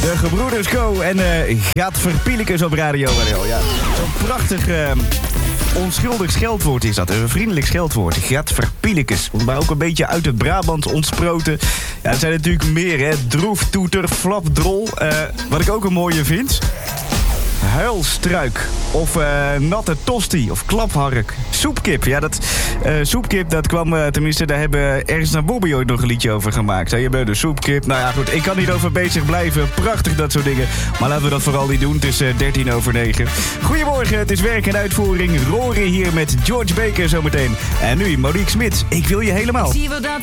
De Gebroeders Co. En gaat verpielikus op Radio Mario. Ja, zo'n prachtig onschuldig scheldwoord is dat. Een vriendelijk scheldwoord. Gaat verpielikus. Maar ook een beetje uit het Brabant ontsproten. Ja, er zijn natuurlijk meer, hè. Droef, toeter, flapdrol. Wat ik ook een mooie vind. Huilstruik. Of natte tosti. Of klaphark. Soepkip. Ja, soepkip, dat kwam... tenminste, daar hebben ergens naar Bobby ooit nog een liedje over gemaakt. Je bent de soepkip. Nou ja, goed. Ik kan hierover bezig blijven. Prachtig, dat soort dingen. Maar laten we dat vooral niet doen. Het is 9:13. Goedemorgen, het is werk en uitvoering. Rory hier met George Baker zometeen. En nu Monique Smit. Ik wil je helemaal. Zie je wel dat